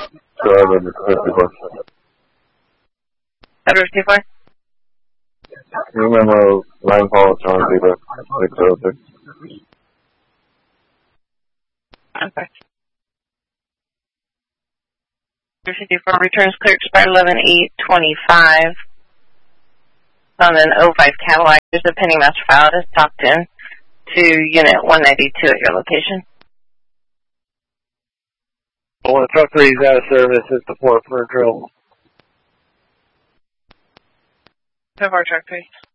Edward 54. Edward 54? Can you remember line call John Zebra 606? Okay. 54 returns clear expired 11/8/25. On an 05 Cadillac, there's a pending master file that is talked in to Unit 192 at your location. Well, truck 3 is out of service. It's the port for a drill. 54 truck 3.